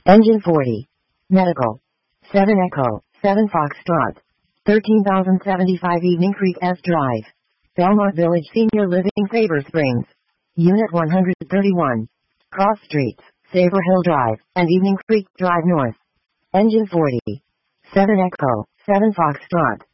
Engine 40. Medical. 7 Echo, 7 Foxtrot. 13,075 Evening Creek S Drive. Belmont Village Senior Living Sabre Springs. Unit 131. Cross Streets, Sabre Hill Drive, and Evening Creek Drive North. Engine 40. 7 Echo, 7 Foxtrot.